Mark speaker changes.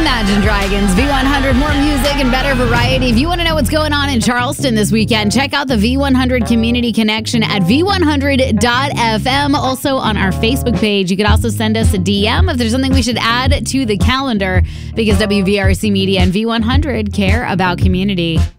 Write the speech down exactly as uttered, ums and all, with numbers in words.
Speaker 1: Imagine Dragons, V one hundred, more music and better variety. If you want to know what's going on in Charleston this weekend, check out the V one hundred Community Connection at v one hundred dot f m. Also on our Facebook page. You could also send us a D M if there's something we should add to the calendar, because W V R C Media and V one hundred care about community.